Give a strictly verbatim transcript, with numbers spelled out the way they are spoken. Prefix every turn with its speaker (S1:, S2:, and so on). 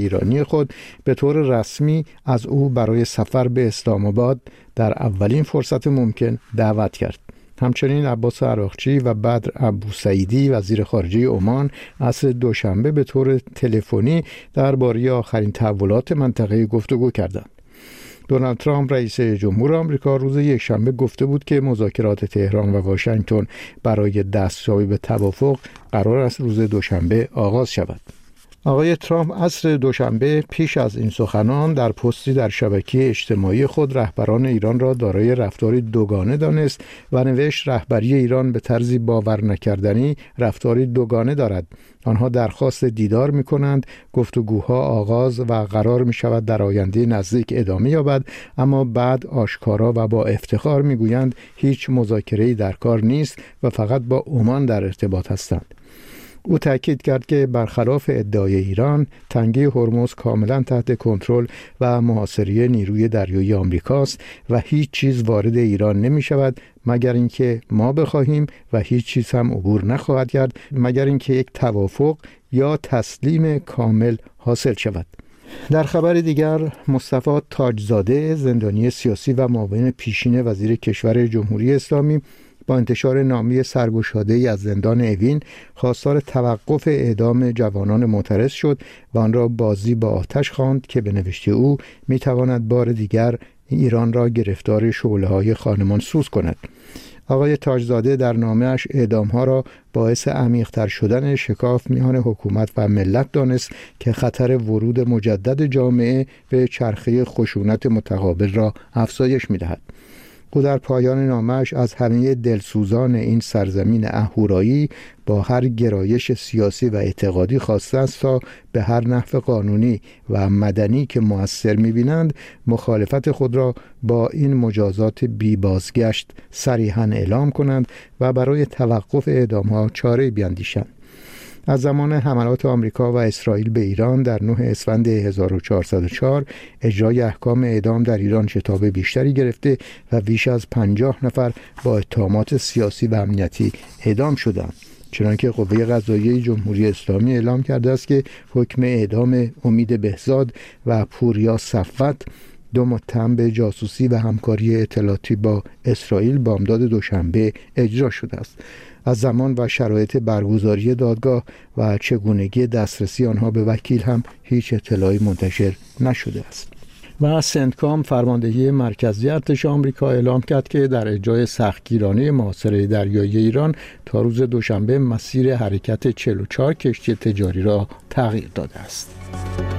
S1: ایرانی خود به طور رسمی از او برای سفر به اسلام آباد در اولین فرصت ممکن دعوت کرد. همچنین عباس عراقچی و بدر ابوسعیدی وزیر خارجه عمان عصر دوشنبه به طور تلفنی درباره آخرین تحولات منطقه گفتگو کردند. دونالد ترامپ رئیس جمهور آمریکا روز یکشنبه گفته بود که مذاکرات تهران و واشنگتن برای دستیابی به توافق قرار است روز دوشنبه آغاز شود. آقای ترامپ عصر دوشنبه پیش از این سخنان در پستی در شبکه اجتماعی خود رهبران ایران را دارای رفتاری دوگانه دانست و نوشت رهبری ایران به طرزی باور نکردنی رفتاری دوگانه دارد. آنها درخواست دیدار می کنند، گفتگوها آغاز و قرار می شود در آینده نزدیک ادامه یابد، اما بعد آشکارا و با افتخار می گویند هیچ مذاکره‌ای در کار نیست و فقط با عمان در ارتباط هستند. او تاکید کرد که برخلاف ادعای ایران تنگه هرمز کاملا تحت کنترل و محاصره نیروی دریایی آمریکاست و هیچ چیز وارد ایران نمی شود مگر اینکه ما بخواهیم و هیچ چیز هم عبور نخواهد کرد مگر اینکه یک توافق یا تسلیم کامل حاصل شود. در خبر دیگر مصطفی تاجزاده زندانی سیاسی و معاون پیشین وزیر کشور جمهوری اسلامی با انتشار نامه سرگشاده‌ای از زندان اوین خواستار توقف اعدام جوانان معترض شد و آن را بازی با آتش خواند که به نوشته او میتواند بار دیگر ایران را گرفتار شعله‌های خانمان سوز کند. آقای تاجزاده در نامه‌اش اعدام‌ها را باعث عمیق‌تر شدن شکاف میان حکومت و ملت دانست که خطر ورود مجدد جامعه به چرخه خشونت متقابل را افزایش می‌دهد. او در پایان نامه‌اش از همه دلسوزان این سرزمین اهورایی با هر گرایش سیاسی و اعتقادی خواسته است تا به هر نحو قانونی و مدنی که مؤثر می‌بینند مخالفت خود را با این مجازات بی بازگشت صریحاً اعلام کنند و برای توقف اعدام‌ها چاره‌ای بیندیشند. از زمان حملات آمریکا و اسرائیل به ایران در نه اسفند هزار و چهارصد و چهار اجرای احکام اعدام در ایران شتاب بیشتری گرفته و بیش از پنجاه نفر با اتهامات سیاسی و امنیتی اعدام شدند. چنانکه قوه قضاییه جمهوری اسلامی اعلام کرده است که حکم اعدام امید بهزاد و پوریا صفوت، دو متهم به جاسوسی و همکاری اطلاعاتی با اسرائیل، بامداد دوشنبه اجرا شده است. از زمان و شرایط برگزاری دادگاه و چگونگی دسترسی آنها به وکیل هم هیچ اطلاعی منتشر نشده است. و سنتکام فرماندهی مرکزی ارتش آمریکا اعلام کرد که در اجرای سختگیرانه محاصره دریایی ایران تا روز دوشنبه مسیر حرکت چهل و چهار کشتی تجاری را تغییر داده است.